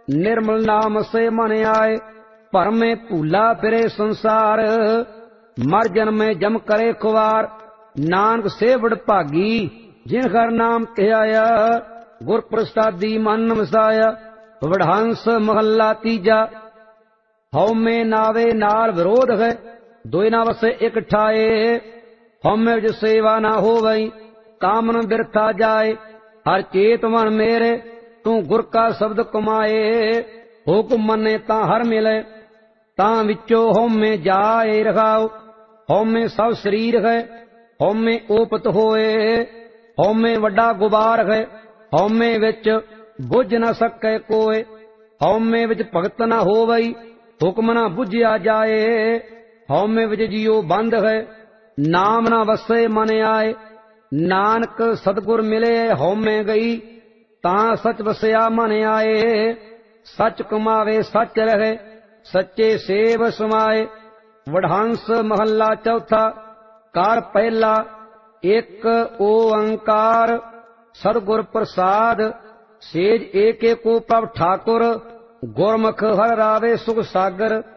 निर्मल नाम से मन आए, भरमे भूला फिरे संसार। मर जन्मे जम करे खुवार, नानक सेवड़ भागी, जिन हर नाम ध्याया। गुर प्रसादी मन वसाया, वडहंस महला तीजा। हौमे नावे नाल विरोध है, दोय ना वसे एक ठाए। हौमे विच सेवा ना होवई, कामन बिरथा जाए। हर चेत मन मेरे, तू गुर का शब्द कमाए। हुक्म मने तां हर मिले, तां विचो हौमे जाए रखाओ। हौमे सब शरीर है, हौमे ओपत होए। हौमे वड्डा गुबार है, हौमे विच बुझ न सकै कोय। हौमे विच भगत न होवई, हुक्म न बुझिया जाए। हौमे विच जियो बंद है, नाम न वसे मन आए। नानक सतगुर मिले हौमे गई, तां सच वसया मन आए। सच कमावे सच रहे, सच्चे सेव समाए। वडहंस महला चौथा, कार पहला एक ओंकार। सतगुर प्रसाद सेज एक एको प्रभ ठाकुर। गुरमुख हर रावे सुख सागर।